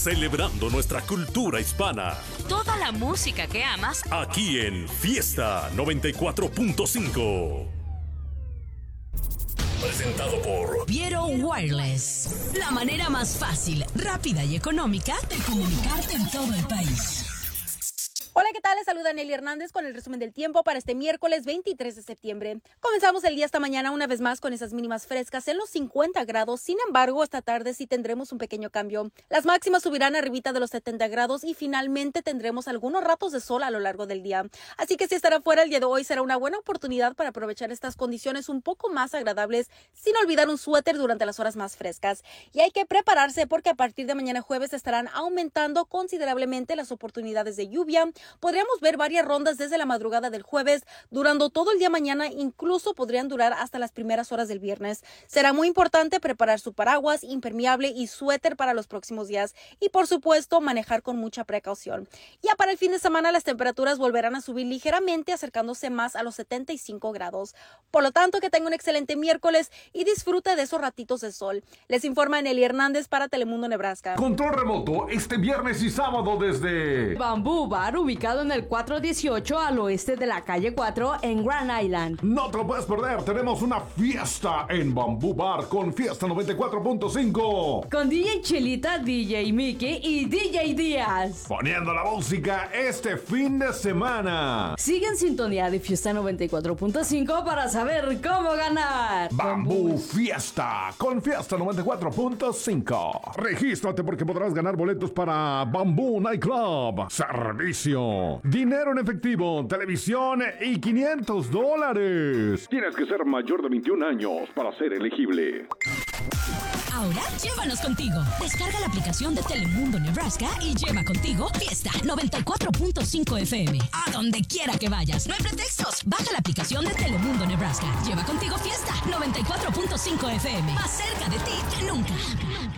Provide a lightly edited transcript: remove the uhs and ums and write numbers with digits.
celebrando nuestra cultura hispana. Toda la música que amas. Aquí en Fiesta 94.5. Presentado por Viero Wireless. La manera más fácil, rápida y económica de comunicarte en todo el país. Hola, ¿qué tal? Les saluda Nelly Hernández con el resumen del tiempo para este miércoles 23 de septiembre. Comenzamos el día esta mañana una vez más con esas mínimas frescas en los 50 grados. Sin embargo, esta tarde sí tendremos un pequeño cambio. Las máximas subirán arribita de los 70 grados y finalmente tendremos algunos ratos de sol a lo largo del día. Así que si estará fuera el día de hoy será una buena oportunidad para aprovechar estas condiciones un poco más agradables sin olvidar un suéter durante las horas más frescas. Y hay que prepararse porque a partir de mañana jueves estarán aumentando considerablemente las oportunidades de lluvia. Podríamos ver varias rondas desde la madrugada del jueves, durando todo el día mañana, incluso podrían durar hasta las primeras horas del viernes. Será muy importante preparar su paraguas, impermeable y suéter para los próximos días y, por supuesto, manejar con mucha precaución. Ya para el fin de semana las temperaturas volverán a subir ligeramente, acercándose más a los 75 grados. Por lo tanto, que tenga un excelente miércoles y disfrute de esos ratitos de sol. Les informa Nelly Hernández para Telemundo, Nebraska. Control remoto este viernes y sábado desde Bamboo Bar, ubicado en el 418 al oeste de la calle 4 en Grand Island. No te lo puedes perder, tenemos una fiesta en Bamboo Bar con Fiesta 94.5. Con DJ Chelita, DJ Mickey y DJ Díaz. Poniendo la música este fin de semana. Sigue en sintonía de Fiesta 94.5 para saber cómo ganar. Bamboo Fiesta con Fiesta 94.5. Regístrate porque podrás ganar boletos para Bamboo Nightclub. Servicio, dinero en efectivo, televisión y $500. Tienes que ser mayor de 21 años para ser elegible. Ahora, llévanos contigo. Descarga la aplicación de Telemundo Nebraska y lleva contigo Fiesta 94.5 FM. A donde quiera que vayas. No hay pretextos. Baja la aplicación de Telemundo Nebraska. Lleva contigo Fiesta 94.5 FM. Más cerca de ti que nunca.